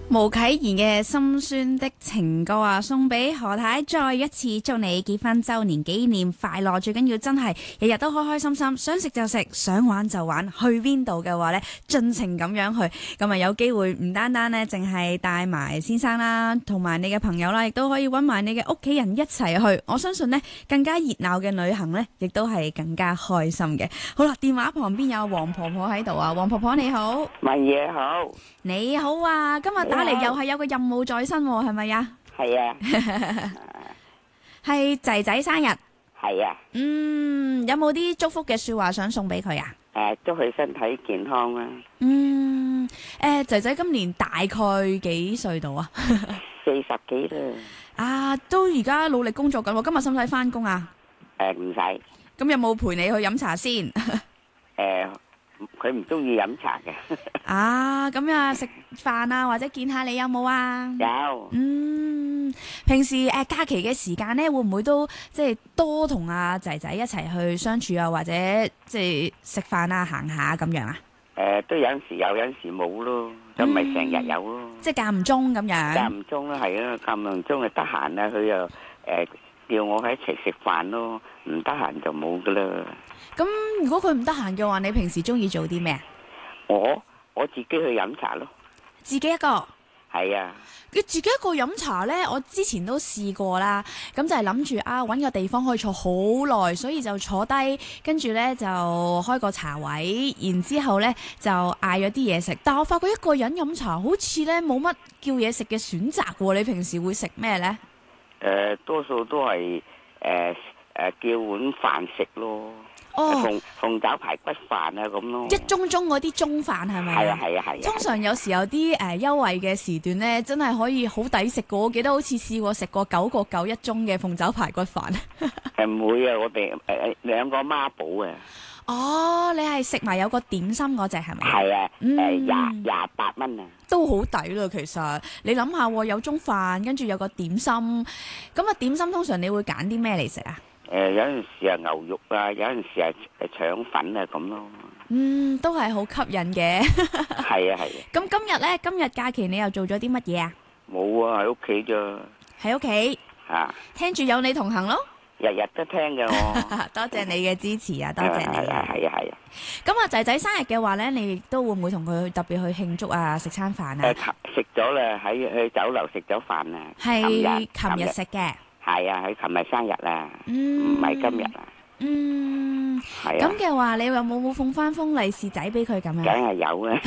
毛啟賢嘅心酸的情歌啊，送俾何太，再一次祝你結婚周年紀念快樂。最緊要真係日日都開開心心，想食就食，想玩就玩，去邊度嘅話呢，盡情咁樣去。咁啊，有機會唔單單呢，淨係帶埋先生啦，同埋你嘅朋友啦，亦都可以搵埋你嘅屋企人一齊去。我相信呢，更加熱鬧嘅旅行呢，亦都係更加開心嘅。好啦，電話旁邊有黃婆婆喺度啊，黃婆婆你好。 問嘢好， 你好啊，今日打嚟又係有個任務在身，係咪啊？ 係啊， 係仔仔生日， 係啊， 有冇啲祝福嘅說話想送俾佢啊？ 祝佢身體健康啦。 仔仔今年大概幾歲度啊 ？40幾啦。 啊，都而家努力工作緊喎。今日使唔使翻工啊？ 唔使。 咁有冇陪你去飲茶先？ 佢唔中意飲茶嘅。 啊，咁啊食飯啊，或者見下你有冇啊？ 有。 平時假期嘅時間咧，會唔會都即係多同阿仔仔一齊去相處啊，或者即係食飯啊、行下咁樣啊？都有陣時有，有陣時冇咯，就唔係成日有咯。 即係間唔中咁樣。 間唔中啦，係啊，間唔中啊得閒啊，佢又叫我喺一齊食飯咯，唔得閒就冇噶啦。 咁如果佢唔得閒嘅話，你平時中意做啲咩啊？ 我自己去飲茶咯。 自己一個？ 係啊。 佢自己一個飲茶呢，我之前都試過啦。咁就係諗住揾個地方可以坐好耐，所以就坐低，跟住呢就開個茶位，然之後呢就嗌咗啲嘢食。但我發覺一個人飲茶好似呢冇乜叫嘢食嘅選擇喎。你平時會食咩呢？ 多數都係叫碗飯食咯。鳳爪排骨飯啊咁咯， 一盅盅嗰啲盅飯係咪？ 係啊。 通常有時有啲優惠嘅時段咧，真係可以好抵食嘅。我記得好似試過食過9個9一盅嘅鳳爪排骨飯。 唔會啊，我哋兩個孖寶啊。 哦，你係食埋有個點心嗰隻係咪？ 係啊，28蚊啊， 都好抵啦。其實你諗下，有盅飯，跟住有個點心，咁啊點心通常你會揀啲咩嚟食啊？ 有陣時係牛肉啊，有陣時係腸粉啊咁咯。 都係好吸引嘅。 係啊。 咁今日假期你又做咗啲乜嘢啊？ 冇啊，喺屋企咋。 喺屋企。聽住有你同行咯。 日日都聽嘅我。 多謝你嘅支持啊！多謝你。 係啊。 咁仔仔生日嘅話咧，你亦都會唔會同佢特別去慶祝啊？食餐飯啊？ 食咗啦，去酒樓食咗飯啊。 係琴日食嘅。 係啊，佢琴日生日啊，唔係今日啊。係啊。 咁嘅話，你有冇送翻封利是仔俾佢咁樣？ 梗係有啊，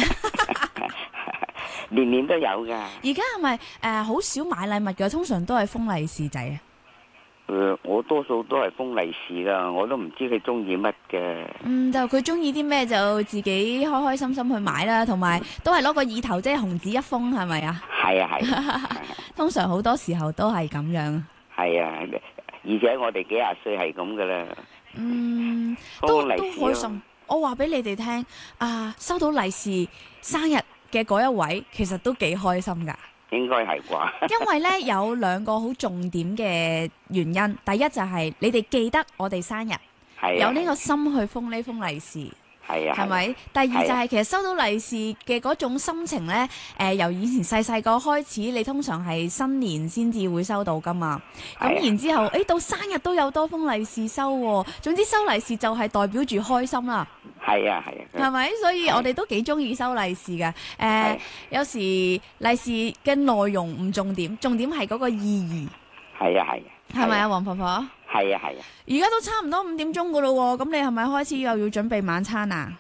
年年都有噶。 而家係咪好少買禮物嘅？通常都係封利是仔啊。 我多數都係封利是噶，我都唔知佢中意乜嘅。 就佢中意啲咩就自己開開心心去買啦，同埋都係攞個意頭，即係紅紙一封，係咪啊？ 係啊。 通常好多時候都係咁樣。 係啊，而且我哋幾廿歲係咁噶啦。 都開心。我話俾你哋聽，收到利是生日嘅嗰一位，其實都幾開心噶。 應該係啩？ 因為呢，有2個好重點嘅原因。第一就係你哋記得我哋生日，有呢個心去封呢封利是。係咪？第二就係其實收到利是嘅嗰種心情呢，由以前細個開始，你通常係新年先至會收到噶嘛。咁然之後，到生日都有多封利是收喎。總之收利是就係代表住開心啦。 係啊。 係咪？所以我哋都幾中意收利是嘅。有時利是嘅內容唔重點，重點係嗰個意義。係啊。係咪啊，黃婆婆？ 係啊。 而家都差唔多5點鐘噶咯，咁你係咪開始又要準備晚餐啊？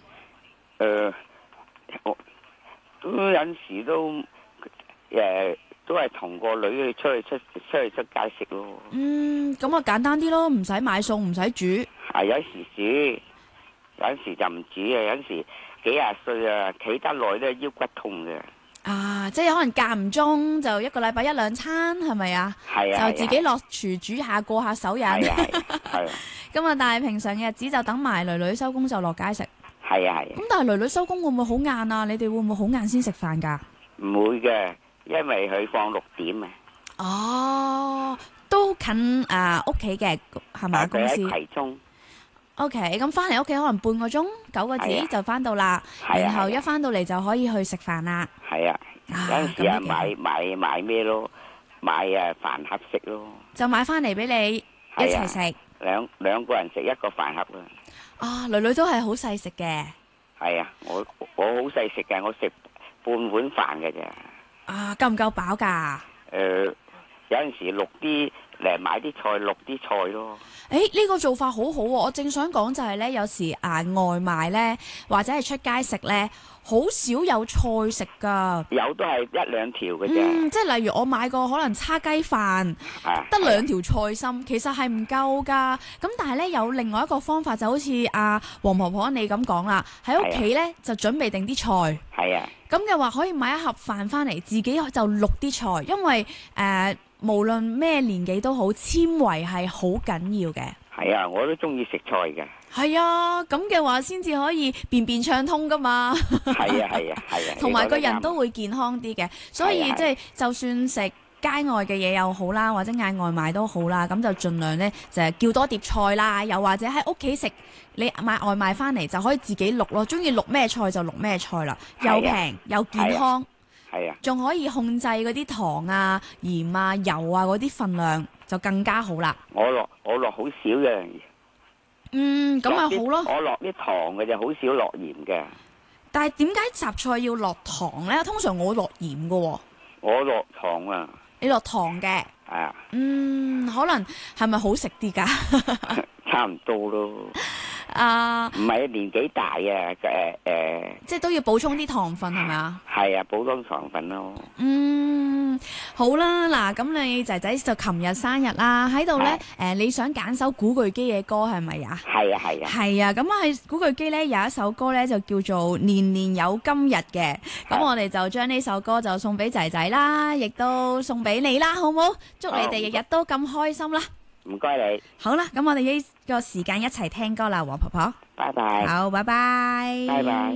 我都有陣時都係同個女出去出街食咯。 咁啊簡單啲咯，唔使買餸，唔使煮。 有時煮，有陣時就唔煮啊。有陣時幾廿歲啊，企得耐都腰骨痛嘅。 即係可能間唔中就1個禮拜1-2餐，係咪啊？係啊。就自己落廚煮下，過下手癮。係。咁啊，但係平常嘅日子就等埋囡囡收工就落街食。係啊。咁但係囡囡收工會唔會好晏啊？你哋會唔會好晏先食飯噶？ 唔會嘅，因為佢放6點啊。 都近屋企嘅係咪公司？ 佢喺葵涌。 OK，咁翻嚟屋企可能半個鐘9個字係啊就翻到啦， 係啊然後係啊一翻到嚟就可以去食飯啦。 係啊，有陣時啊咁都幾好買咩咯，買飯盒食咯， 就買翻嚟俾你一係啊齊食。 兩個人食一個飯盒啊。 啊，女女都係好細食嘅。 係啊，我好細食嘅，我食半碗飯嘅啫。 啊，夠唔夠飽㗎？ 有陣時淥啲嚟買啲菜，淥啲菜咯。 誒，呢個做法好好喎！我正想講就係咧，有時外賣咧，或者係出街食咧，好少有菜食㗎。 有都係一兩條嘅啫。 即係例如我買個可能叉雞飯，得2條菜心，其實係唔夠㗎。咁但係咧有另外一個方法，就好似黃婆婆你咁講啦，喺屋企咧就準備定啲菜。 係啊。 咁嘅話可以買一盒飯翻嚟，自己就淥啲菜，因為無論咩年紀都好，纖維係好緊要嘅。 係啊，我都中意食菜嘅。 係啊，咁嘅話先至可以便便暢通噶嘛。 係啊係啊係啊， 同埋個人都會健康啲嘅，所以即係就算食街外嘅嘢又好啦，或者嗌外賣都好啦，咁就盡量呢，就係叫多碟菜啦，又或者喺屋企食，你買外賣翻嚟就可以自己淥咯，中意淥咩菜就淥咩菜啦，又平又健康。 係啊， 仲可以控制嗰啲糖啊、鹽啊、油啊嗰啲份量，就更加好啦。 我落好少嘅。 咁咪好咯。 我落啲糖嘅就好少落鹽嘅。 但係點解雜菜要落糖呢？通常我落鹽㗎喎。 我落糖啊。 你落糖嘅？ 啊。 可能係咪好食啲㗎？ 差唔多咯。唔係年紀大啊， 即係都要補充啲糖分係咪啊？ 係啊，補充糖分咯。 好啦，嗱，咁你仔仔就琴日生日啦，喺度呢，你想揀首古巨基嘅歌係咪啊？ 係啊係啊。 係啊，咁喺古巨基呢有一首歌呢，就叫做《年年有今日》嘅，咁我哋就將呢首歌就送俾仔仔啦，亦都送俾你啦，好唔好？祝你哋日日都咁開心啦！ 唔該你。 好啦，咁我哋呢個時間一齊聽歌啦，黃婆婆。 拜拜。 好，拜拜。 拜拜。